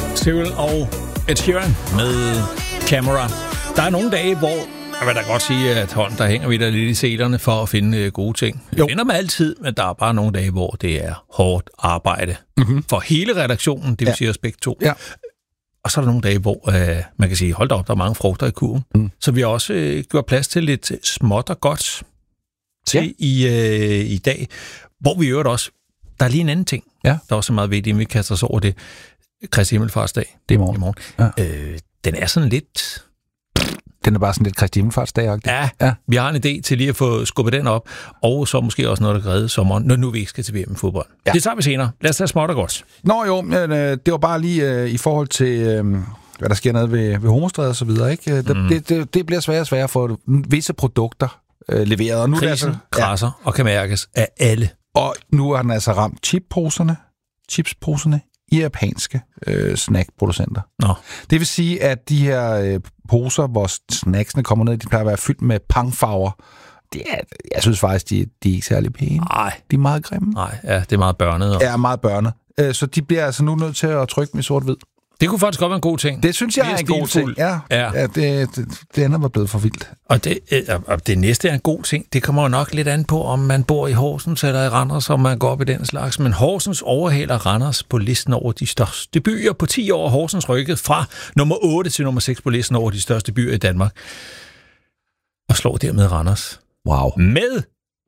Cyril og Ed Sheeran med Camera. Der er nogle dage, hvor jeg vil da godt sige, at der hænger vi der lidt i selerne for at finde gode ting. Vi finder dem altid, men der er bare nogle dage, hvor det er hårdt arbejde. Mm-hmm. For hele redaktionen, det vil sige os begge to. Ja. Og så er der nogle dage, hvor man kan sige, hold da op, der er mange frugter i kurven. Mm. Så vi har også gjort plads til lidt småt og godt til i dag. Hvor vi øvrigt også, der er lige en anden ting, der er også meget vigtigt, at vi kaster os over det. Kristi Himmelfartsdag. Det er i morgen. Ja. Den er sådan lidt... Den er bare sådan lidt Kristi Himmelfartsdag. Ja, vi har en idé til lige at få skubbet den op, og så måske også noget, der kan redde sommeren, når nu vi ikke skal til VM i fodbold. Ja. Det tager vi senere. Lad os tage småt og godt. Nå jo, men, det var bare lige i forhold til, hvad der sker nede ved Homostræde og så videre. Ikke? Det bliver sværere og sværere at få visse produkter leveret. Og nu krisen krasser og kan mærkes af alle. Og nu har den altså ramt chipsposerne i japanske snackproducenter. Nå. Det vil sige, at de her poser, hvor snacksene kommer ned, de plejer at være fyldt med pangfarver. Jeg synes faktisk, de er ikke særlig pæne. Nej. De er meget grimme. Nej, ja, det er meget børnet. Ja, meget børnet. Så de bliver altså nu nødt til at trykke dem i sort-hvid. Det kunne faktisk godt være en god ting. Det synes jeg er en god ting. Ja, det ender var blevet for vildt. Og det næste er en god ting. Det kommer jo nok lidt an på, om man bor i Horsens eller i Randers, om man går op i den slags. Men Horsens overhaler Randers på listen over de største byer. På 10 år Horsens rykket fra nummer 8 til nummer 6 på listen over de største byer i Danmark. Og slår dermed Randers. Wow. Med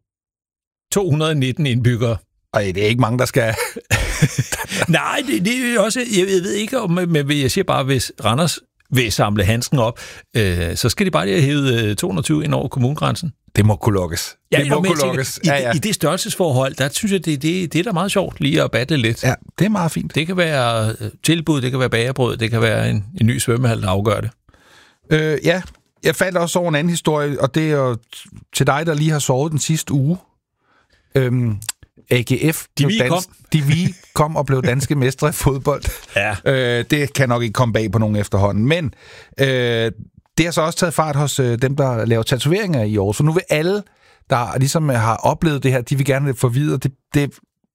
219 indbyggere. Ej, det er ikke mange, der skal... Nej, det er også... Jeg ved ikke, men jeg siger bare, hvis Randers vil samle handsken op, så skal de bare lige have hævet 220 ind over kommunegrænsen. Det må kunne lukkes. Ja, det må kunne lukkes. I det størrelsesforhold, der synes jeg, det er da meget sjovt lige at battle lidt. Ja, det er meget fint. Det kan være tilbud, det kan være bagerbrød, det kan være en ny svømmehal, der afgør det. Ja, jeg faldt også over en anden historie, og det er jo til dig, der lige har sovet den sidste uge. AGF kom og blev danske mestre i fodbold. Ja. Det kan nok ikke komme bag på nogen efterhånden. Men det har så også taget fart hos dem, der laver tatoveringer i år. Så nu vil alle, der ligesom har oplevet det her, de vil gerne få videre. Det